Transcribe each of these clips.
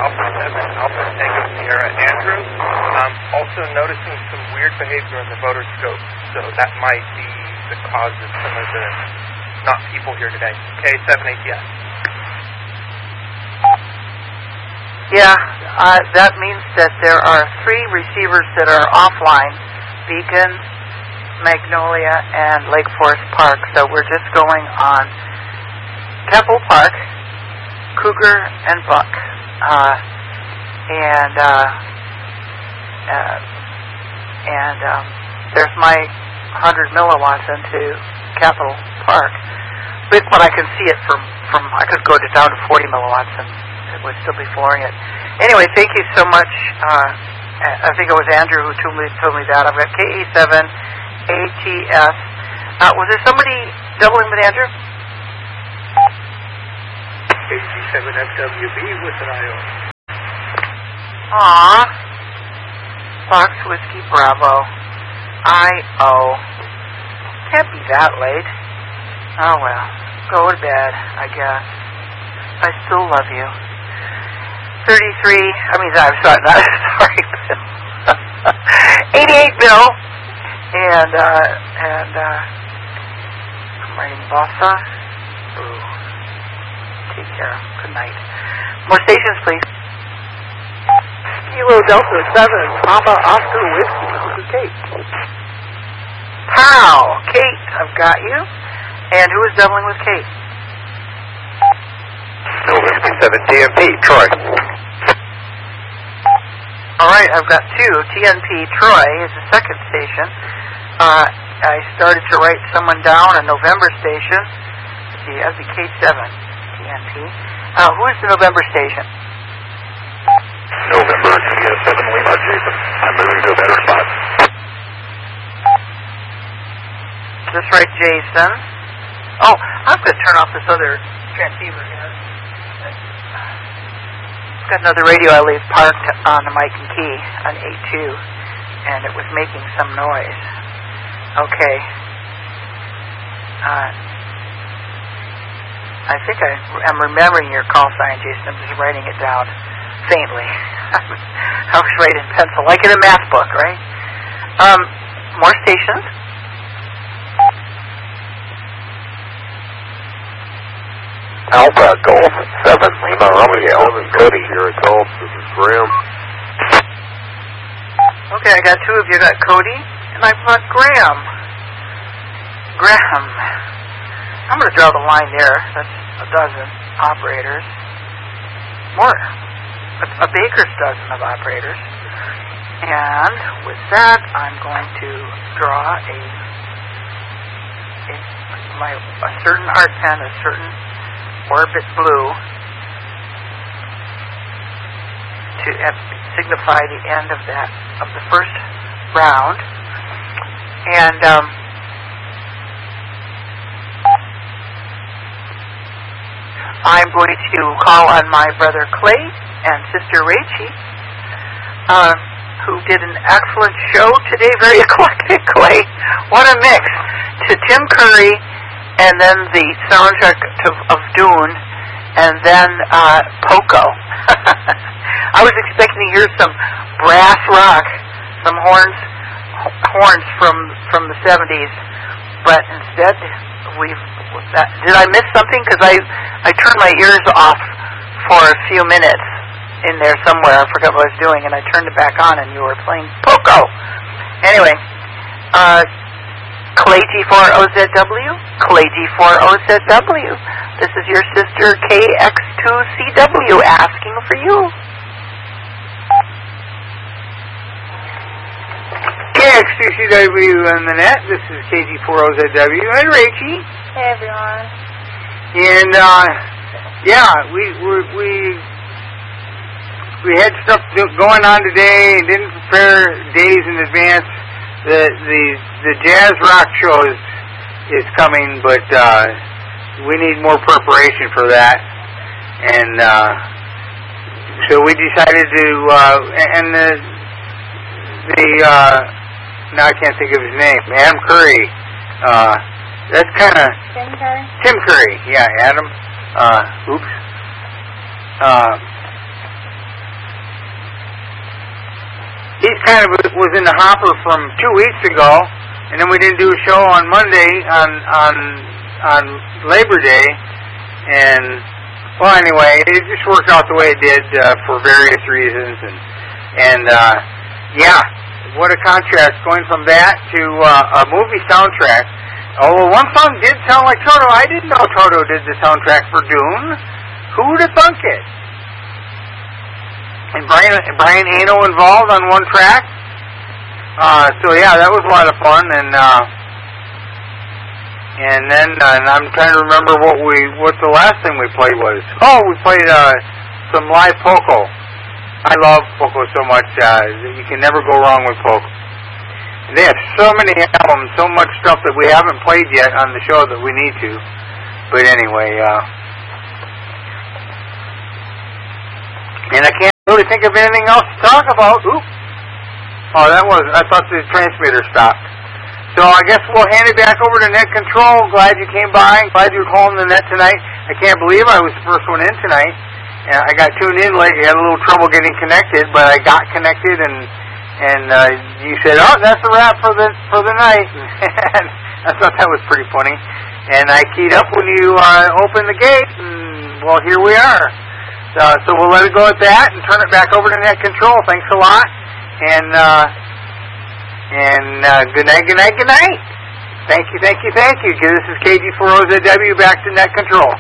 Alpha 7, Alpha Tango Sierra Andrew. Also noticing some weird behavior on the voter scope, so that might be the cause of some of the not people here today. K7 ATS. Yeah, that means that there are 3 receivers that are offline, Beacon, Magnolia, and Lake Forest Park. So we're just going on Keppel Park, Cougar, and Buck. There's my 100 milliwatts into Capitol Park. But I can see it from I could go down to 40 milliwatts and it would still be flooring it. Anyway, thank you so much. I think it was Andrew who told me that. I've got KE7 ATS. Was there somebody doubling with Andrew? KG7FWB with an IO. Aw. Fox Whiskey Bravo. IO. Can't be that late. Oh well. Go to bed, I guess. I still love you. 33, I'm sorry, not sorry, Bill. 88 Bill. And I'm writing Bossa. Ooh. Take care. Good night. More stations, please. Kilo Delta 7, Papa Oscar Whiskey, this is Kate. Pow! Kate, I've got you. And who is doubling with Kate? Whiskey 7 TMP, Troy. All right, I've got 2. TNP Troy is the second station. I started to write someone down, a November station. Let's see, that'd be K7 TNP. Who is the November station? November, 7 Lima, Jason. I'm moving to a better spot. Just write Jason. Oh, I'm going to turn off this other transceiver here. I've got another radio I leave parked on the mic and key on 8.2, and it was making some noise. Okay. I think I'm remembering your call sign, Jason. I'm just writing it down faintly. I was writing in pencil, like in a math book, right? More stations. Alpha Golf 7 Lima Romeo. Cody. Sierra Golf, this is Graham. Okay, I got 2 of you. I got Cody, and I've got Graham. Graham. I'm going to draw the line there. That's a dozen operators. More. A baker's dozen of operators. And with that, I'm going to draw a certain art pen, a certain orbit blue to signify the end of the first round. And I'm going to call on my brother Clay and sister Rachie, who did an excellent show today, very eclectic, Clay. What a mix. To Tim Curry, and then the soundtrack of Dune, and then Poco. I was expecting to hear some brass rock, some horns from the 70s, but instead did I miss something? Because I turned my ears off for a few minutes in there somewhere. I forgot what I was doing, and I turned it back on, and you were playing Poco. Anyway, Clay G4OZW, Clay G4OZW. This is your sister KX2CW asking for you. KX2CW on the net. This is KG4OZW and Rachie. Hey everyone. And we had stuff going on today. Didn't prepare days in advance. The jazz rock show is coming, but we need more preparation for that. And so we decided to now I can't think of his name. Adam Curry. That's kind of Tim Curry. Tim Curry. Yeah, Adam. kind of was in the hopper from 2 weeks ago, and then we didn't do a show on Monday on Labor Day, and well, anyway, it just worked out the way it did for various reasons, and yeah, what a contrast going from that to a movie soundtrack. Oh, one song did sound like Toto. I didn't know Toto did the soundtrack for Dune. Who would have thunk it? And Brian Eno involved on one track. So yeah, that was a lot of fun. And then I'm trying to remember what the last thing we played was. Oh, we played some live Poco. I love Poco so much. You can never go wrong with Poco. They have so many albums, so much stuff that we haven't played yet on the show that we need to. But anyway, and I can't really think of anything else to talk about. Oop. Oh, I thought the transmitter stopped. So I guess we'll hand it back over to Net Control. Glad you came by. Glad you were calling the net tonight. I can't believe I was the first one in tonight. I got tuned in late. I had a little trouble getting connected, but I got connected and you said, "Oh, that's a wrap for the night." And I thought that was pretty funny. And I keyed up when you opened the gate, and well, here we are. So we'll let it go at that and turn it back over to Net Control. Thanks a lot, and good night, good night, good night. Thank you. This is KG4OZW back to Net Control.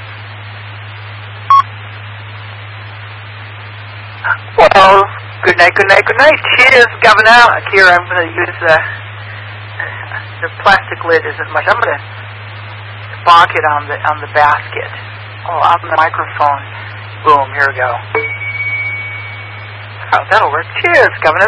Well, good night. Cheers, Governor. Here, I'm going to use the plastic lid isn't much. I'm going to bonk it on the basket. Oh, on the microphone. Boom, here we go. Oh, that'll work. Cheers, Governor.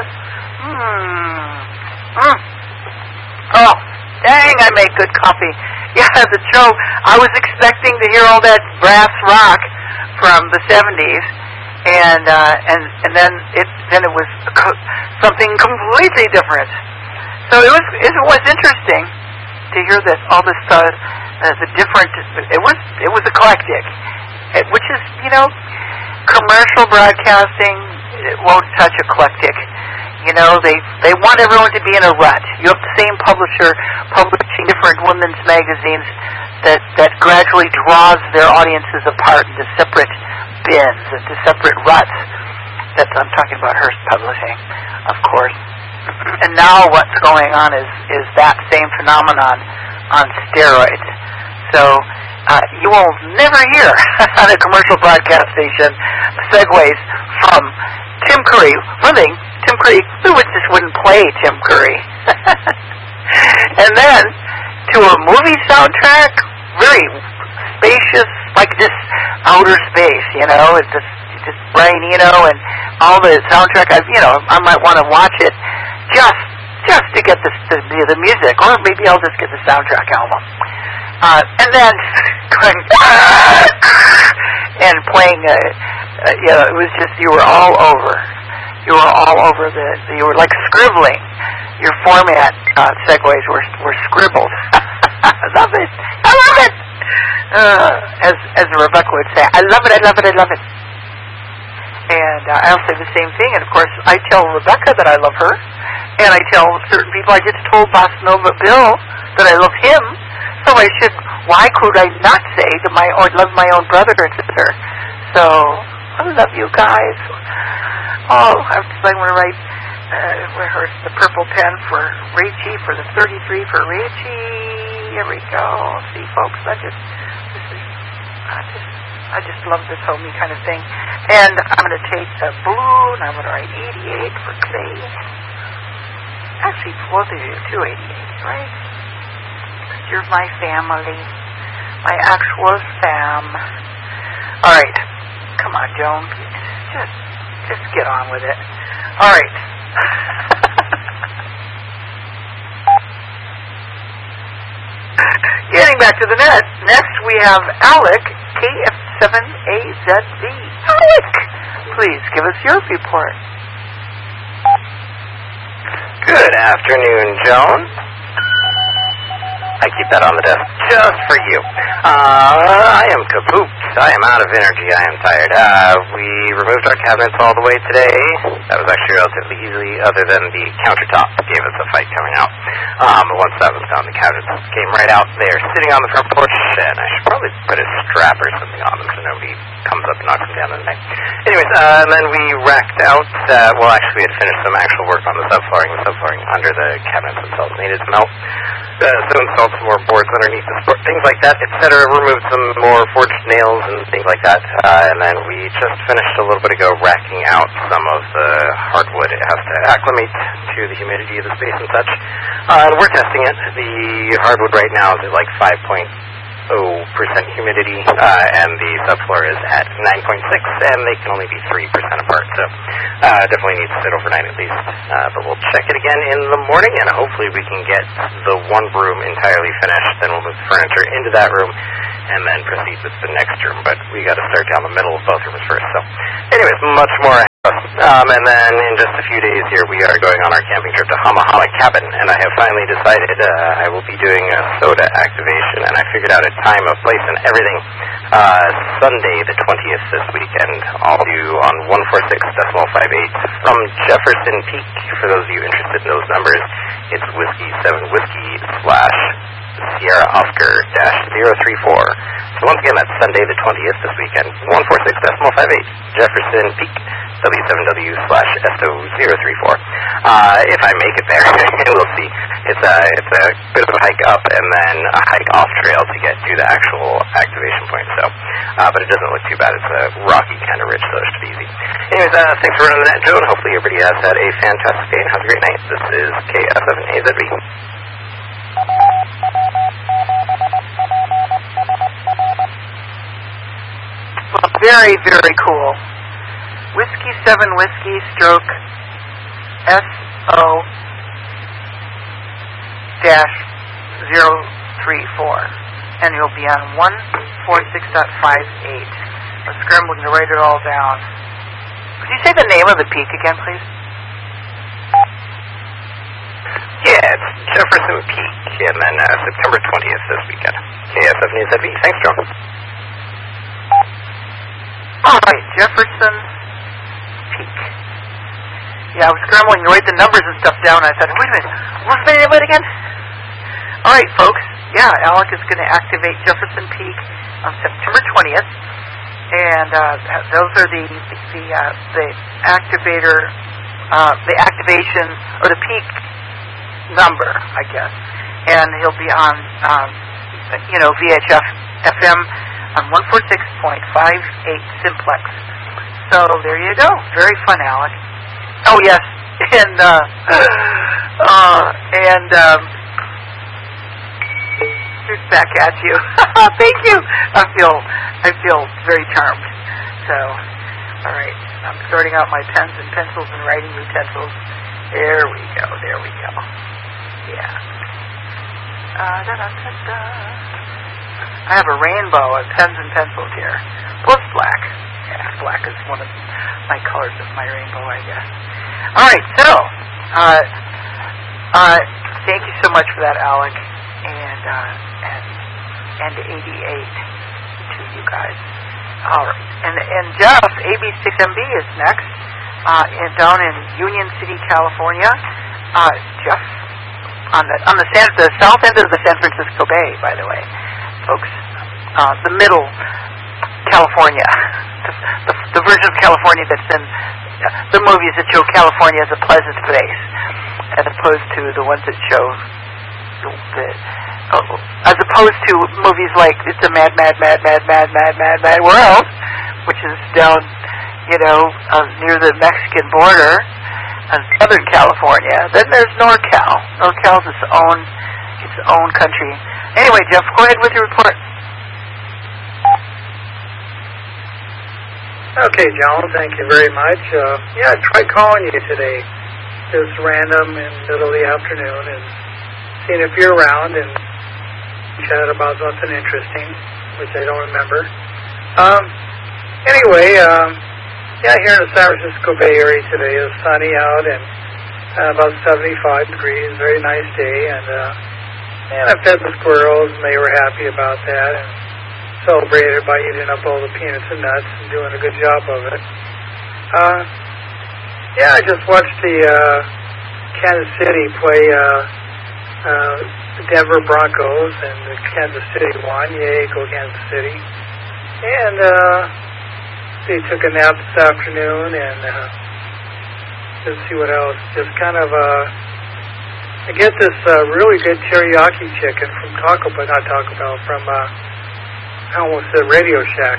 Oh, dang, I make good coffee. Yeah, the show, I was expecting to hear all that brass rock from the 70s. And then it was something completely different. So it was interesting to hear that all this the different. It was eclectic, which is commercial broadcasting. It won't touch eclectic. They want everyone to be in a rut. You have the same publisher publishing different women's magazines that gradually draws their audiences apart into separate bins, into separate ruts. I'm talking about Hearst Publishing, of course. And now what's going on is that same phenomenon on steroids. So you will never hear on a commercial broadcast station segues from Tim Curry. One thing, Tim Curry, we just wouldn't play Tim Curry. And then to a movie soundtrack, very spacious, like just outer space, it's just Brian Eno and all the soundtrack. I might want to watch it just to get the music, or maybe I'll just get the soundtrack album. And then going and playing. It was just you were all over. You were like scribbling. Your format segues were scribbled. I love it. As Rebecca would say, I love it. And I'll say the same thing. And of course, I tell Rebecca that I love her, and I tell certain people. I just told Bossa Nova Bill that I love him. So why could I not say that I love my own brother and sister? So I love you guys. Oh, I want to write the purple pen for Rachie, for the 33 for Rachie. Here we go. See, folks, I just love this homey kind of thing. And I'm going to take the blue, and I'm going to write 88 for Clay. Actually, both of you, 288, right? You're my family. My actual fam. All right. Come on, Joan. Just get on with it. All right. Getting back to the net. Next, we have Alec, KF7AZB. Alec, please give us your report. Good afternoon, Joan. I keep that on the desk just for you. I am Kapoops. I am out of energy. I am tired. We removed our cabinets all the way today. That was actually relatively easy, other than the countertop gave us a fight coming out. But once that was done, the cabinets came right out. They're sitting on the front porch, and I should probably put a strap or something on them so nobody comes up and knocks them down in the night. Anyways, and then we racked out, well, actually we had finished some actual work on the subflooring. The subflooring under the cabinets themselves needed some help. So installed some more boards underneath the support, things like that, etc. Removed some more forged nails and things like that. And then we just finished a little bit ago racking out some of the hardwood. It has to acclimate to the humidity of the space and such. We're testing it. The hardwood right now is at like 5.0% humidity, and the subfloor is at 9.6, and they can only be 3% apart. So definitely needs to sit overnight at least. But we'll check it again in the morning, and hopefully we can get the one room entirely finished. Then we'll move the furniture into that room, and then proceed with the next room. But we got to start down the middle of both rooms first. So, anyways, much more. And then in just a few days here, we are going on our camping trip to Hamahala Cabin, and I have finally decided I will be doing a soda activation, and I figured out a time, a place, and everything. Sunday the 20th this weekend, I'll do on 146.58 from Jefferson Peak. For those of you interested in those numbers, it's Whiskey 7 Whiskey / Sierra Oscar -034. So once again, that's Sunday the 20th this weekend, 146.58 Jefferson Peak, W7W / SO034. If I make it there, we'll see. It's a bit of a hike up and then a hike off trail to get to the actual activation point. So, but it doesn't look too bad. It's a rocky kind of ridge, so it should be easy. Anyways, thanks for running that, Joe, and hopefully everybody has had a fantastic day and has a great night. This is KF7AZB. Well, very, very cool. Whiskey 7 Whiskey stroke SO-034. And you'll be on 146.58. I'm scrambling to write it all down. Could you say the name of the peak again, please? Yeah, it's Jefferson Peak, and then September 20th this weekend. KF7AZB. Thanks, Joe. All right, Jefferson Peak. Yeah, I was scrambling to write the numbers and stuff down. I thought, wait a minute, what's the name of it again? All right, folks. Yeah, Alec is going to activate Jefferson Peak on September 20th, and those are the activator, the activation or the peak number, I guess. And he'll be on, VHF FM on 146.58 simplex. So there you go. Very fun, Alec. Oh yes, and here's back at you. Thank you. I feel very charmed. So, all right. I'm sorting out my pens and pencils and writing utensils. There we go. Yeah. I have a rainbow of pens and pencils here. Plus black. Yeah, black is one of my colors of my rainbow, I guess. All right, so thank you so much for that, Alec, and 88 to you guys. All right, and Jeff, AB6MB is next, down in Union City, California. Jeff, on the south end of the San Francisco Bay, by the way, folks, the middle California, the version of California that's in the movies that show California as a pleasant place, as opposed to the ones that show as opposed to movies like It's a Mad World, which is down, near the Mexican border of Southern California. Then there's NorCal. NorCal's its own country. Anyway, Jeff, go ahead with your report. Okay, John, thank you very much. I tried calling you today, just random in the middle of the afternoon, and seeing if you're around and chat about something interesting, which I don't remember. Anyway, here in the San Francisco Bay Area today, it's sunny out and about 75 degrees, very nice day, and I fed the squirrels, and they were happy about that. And celebrated by eating up all the peanuts and nuts and doing a good job of it. I just watched the Kansas City play the Denver Broncos, and the Kansas City won. Yay, go Kansas City. And they took a nap this afternoon, and let's see what else. Just kind of I get this really good teriyaki chicken from from I almost said Radio Shack.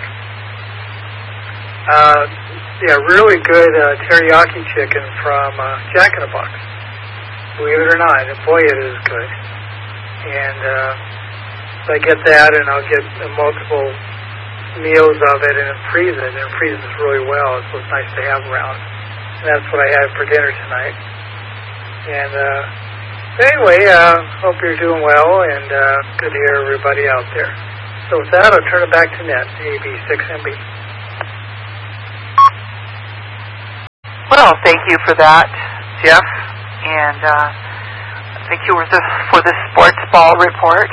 Really good teriyaki chicken from Jack in the Box. Believe it or not, and boy, it is good. And so I get that, and I'll get multiple meals of it and freeze it, and it freezes really well, so it's nice to have around. And that's what I had for dinner tonight. And anyway, hope you're doing well, and good to hear everybody out there. So with that, I'll turn it back to Ned, AB6MB. Well, thank you for that, Jeff, and thank you for the sports ball report.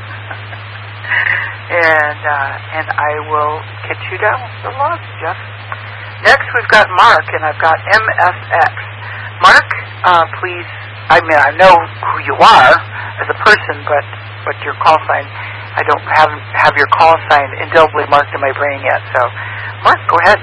And I will get you down the log, Jeff. Next, we've got Mark, and I've got MSX. Mark, please. I know who you are as a person, but your call sign, I don't have your call sign indelibly marked in my brain yet. So, Mark, go ahead.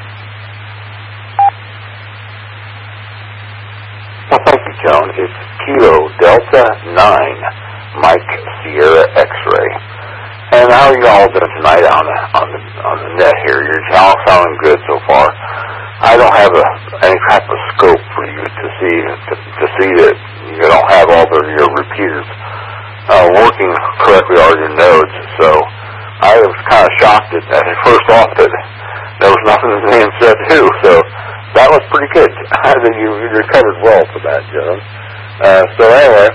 Well, thank you, Joan. It's Kilo Delta 9, Mike Sierra X-Ray. And how are you all doing tonight on the net here? You're all sounding good so far. I don't have any type of scope for you to see that you don't have all of your repeaters working correctly, all your nodes. So I was kind of shocked at first off that there was nothing being said too. So that was pretty good. You recovered well for that, Joan. So anyway,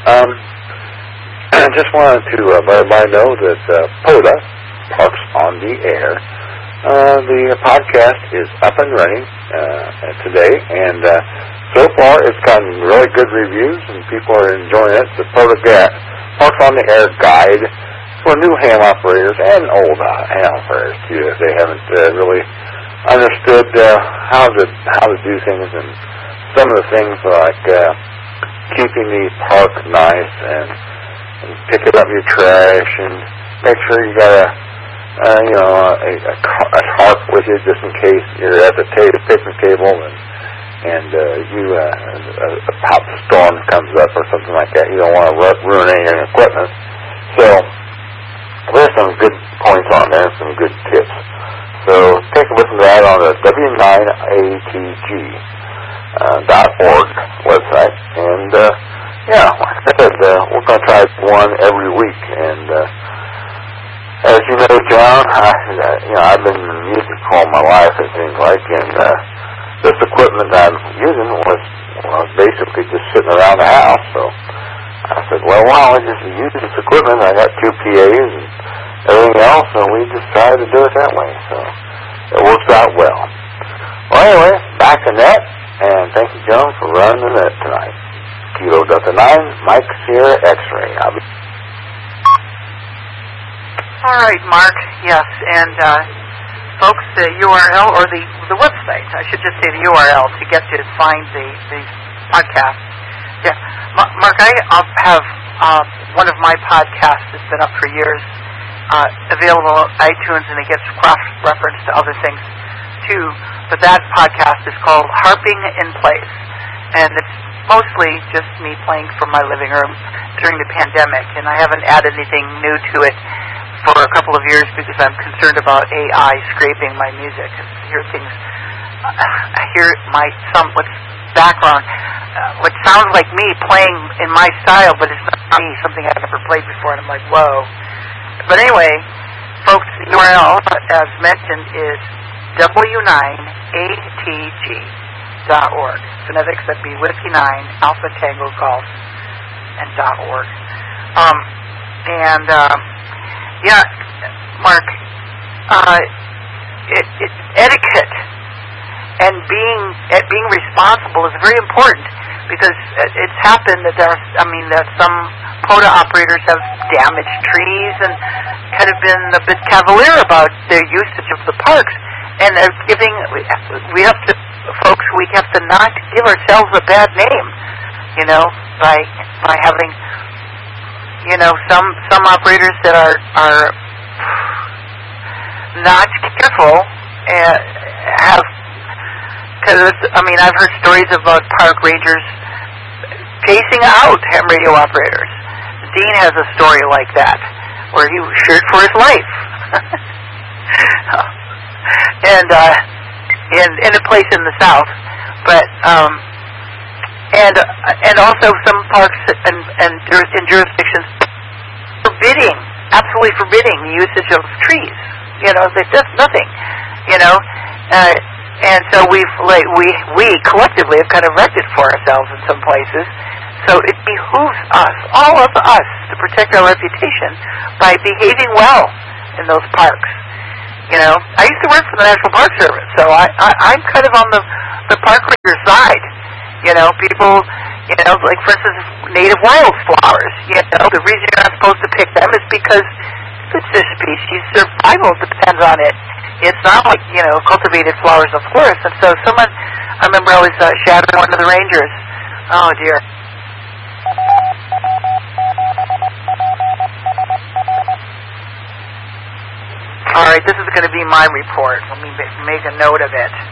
I just wanted to let everybody know that POTA, Parks on the Air, the podcast is up and running today, and so far it's gotten really good reviews, and people are enjoying it. The POTA Parks on the Air guide for new ham operators and old ham operators too, if they haven't really understood how to do things, and some of the things like keeping the park nice and picking up your trash and make sure you got a tarp with you just in case you're at the picnic table and a pop storm comes up or something like that. You don't want to ruin any of your equipment. So there's some good points on there, some good tips. So take a listen to that on the W9ATG.org website. And like I said, we're going to try one every week. And as you know, John, I've been in music for all my life, it seems like, and this equipment I'm using was basically just sitting around the house. So I said, well, why don't I just use this equipment? I got 2 PAs and everything else, and we decided to do it that way. So it works out well. Well, anyway, back to net, and thank you, Joan, for running the net tonight. Kilo Delta 9, Mike Sierra X-Ray. All right, Mark. Yes, and folks, the URL or the website, I should just say the URL to get to find the podcast. Yeah, Mark, I have one of my podcasts that's been up for years, available on iTunes, and it gets cross-referenced to other things too. But that podcast is called Harping in Place, and it's mostly just me playing from my living room during the pandemic, and I haven't added anything new to it for a couple of years because I'm concerned about AI scraping my music. I hear what's background, what sounds like me playing in my style, but it's not me, something I've never played before, and I'm like, whoa. But anyway, folks, the URL, as mentioned, is W9ATG.org. Phonetics, that'd be Whiskey 9, Alpha Tango Golf, and .org. Mark, etiquette and being responsible is very important, because it's happened that that some POTA operators have damaged trees and kind of been a bit cavalier about their usage of the parks. And we have to not give ourselves a bad name, by having, some operators that are not careful and have, because, I've heard stories about park rangers chasing out ham radio operators. Dean has a story like that, where he was feared for his life. in a place in the South. But, and also some parks and in jurisdictions absolutely forbidding the usage of trees. That's nothing, and so we collectively have kind of wrecked it for ourselves in some places. So it behooves us, all of us, to protect our reputation by behaving well in those parks. I used to work for the National Park Service, so I'm kind of on the park ranger side. People, like for instance, native wildflowers. The reason you're not supposed to pick them is because it's a species survival depends on it. It's not like, cultivated flowers of florists. And so I remember I was shadowing one of the rangers. Oh, dear. All right, this is going to be my report. Let me make a note of it.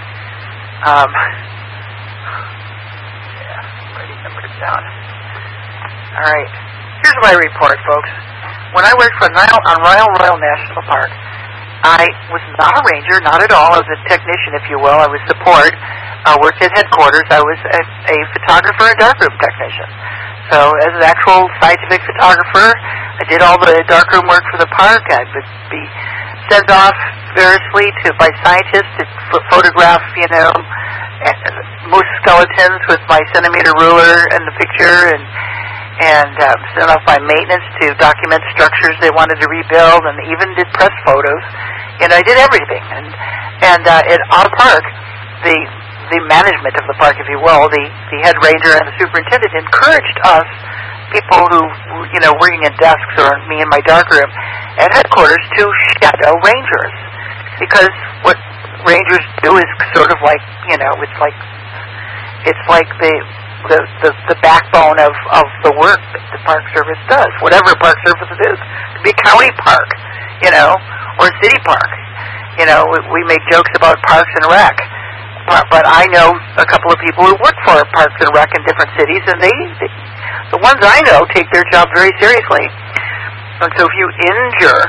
Number it down. All right, here's my report, folks. When I worked for Royal National Park, I was not a ranger, not at all. I was a technician, if you will. I was support. I worked at headquarters. I was a photographer and darkroom technician. So as an actual scientific photographer, I did all the darkroom work for the park. I would be sent off variously by scientists to photograph, moose skeletons with my centimeter ruler and the picture, and sent off by maintenance to document structures they wanted to rebuild, and even did press photos. I did everything. And at our park, the management of the park, if you will, the head ranger and the superintendent encouraged us, people who, working in desks or me in my darkroom at headquarters, to shadow rangers. Because what rangers do is sort of like, it's like the backbone of the work that the Park Service does, whatever Park Service it is. It could be a county park, or a city park. We make jokes about Parks and Rec. But I know a couple of people who work for Parks and Rec in different cities, and the ones I know take their job very seriously. And so if you injure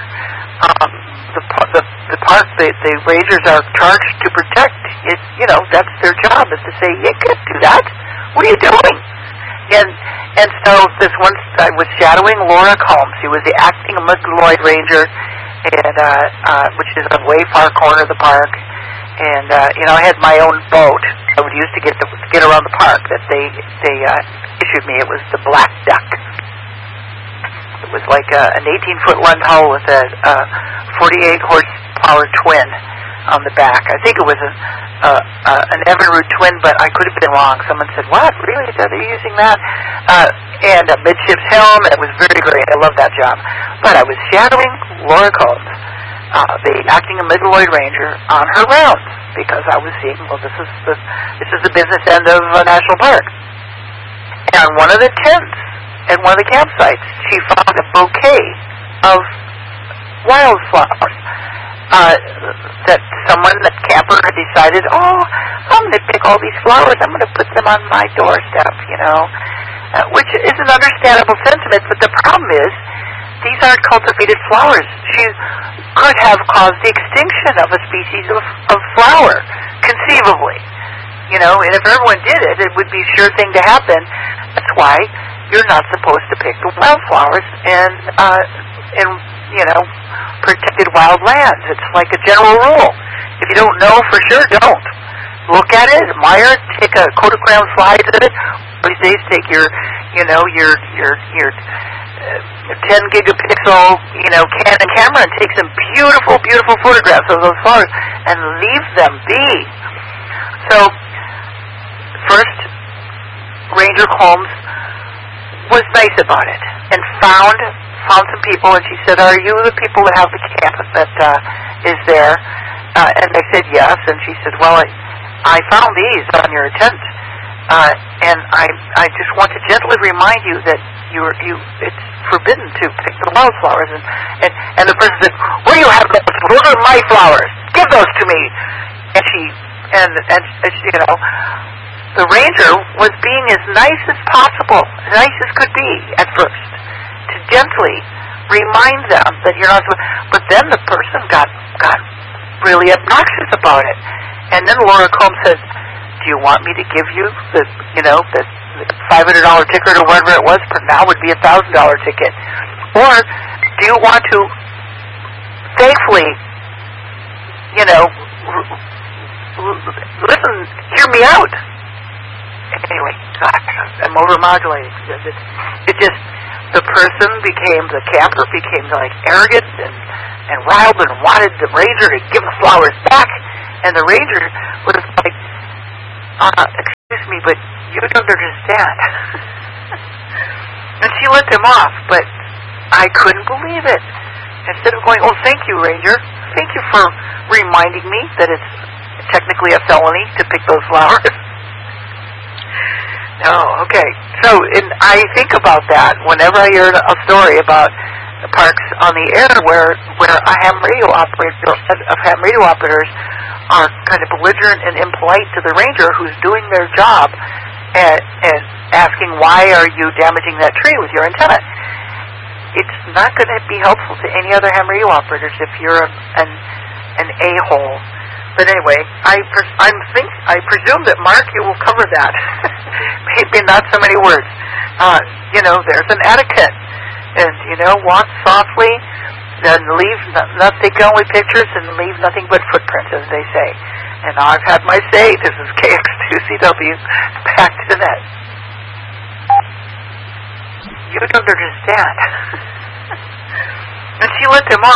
the park, the rangers are charged to protect. That's their job, is to say, you can't do that. What are you doing? And so this one, I was shadowing Laura Combs. She was the acting Amygdaloid ranger, and which is a way far corner of the park. And I had my own boat I would use to get around the park that they issued me. It was the Black Duck. It was like an 18-foot Lund hull with a 48 horsepower twin on the back. I think it was an Evinrude twin, but I could have been wrong. Someone said, "What? Really? Are they using that?" And a midships helm. It was very great. I loved that job. But I was shadowing Laura Combs, the acting Amygdaloid ranger, on her rounds, because I was seeing, this is the business end of a national park. And on one of the tents at one of the campsites, she found a bouquet of wildflowers that that camper had decided, I'm going to pick all these flowers, I'm going to put them on my doorstep, which is an understandable sentiment, but the problem is, these aren't cultivated flowers. She could have caused the extinction of a species of flower, conceivably. And if everyone did it, it would be a sure thing to happen. That's why you're not supposed to pick the wildflowers in protected wild lands. It's like a general rule. If you don't know for sure, don't. Look at it, admire it, take a Kodachrome slide at it. These days, take your 10 gigapixel, Canon camera and take some beautiful, beautiful photographs of those flowers and leave them be. So, first, Ranger Combs was nice about it. and found some people, and she said, "Are you the people that have the camp that is there?" And they said yes, and she said, "Well, I found these on your tent, and I just want to gently remind you that it's forbidden to pick the wildflowers." And the person said, "Where do you have those? Those are my flowers. Give those to me." And she the ranger was being as nice as possible, as nice as could be at first, to gently remind them that you're not. But then the person got really obnoxious about it. And then Laura Combs said, "Do you want me to give you the $500 ticket or whatever it was? For now would be $1,000 ticket, or do you want to faithfully, listen, hear me out?" Anyway, I'm overmodulating. It just, the camper became like arrogant and riled and wanted the ranger to give the flowers back. And the ranger was like, "Excuse me, but you don't understand." And she let them off, but I couldn't believe it. Instead of going, "Oh, thank you, ranger. Thank you for reminding me that it's technically a felony to pick those flowers." No, okay. So I think about that whenever I hear a story about the parks on the air where ham radio operators are kind of belligerent and impolite to the ranger who's doing their job and asking, "Why are you damaging that tree with your antenna?" It's not going to be helpful to any other ham radio operators if you're an a-hole. But anyway, I presume that, Mark, you will cover that. Maybe not so many words. There's an etiquette. And, walk softly, and take only pictures, and leave nothing but footprints, as they say. And I've had my say. This is KX2CW, back to the net. You don't understand. And she let them off.